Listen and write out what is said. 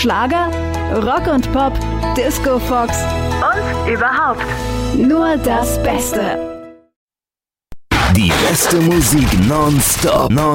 Schlager, Rock und Pop, Disco Fox und überhaupt nur das Beste. Die beste Musik nonstop.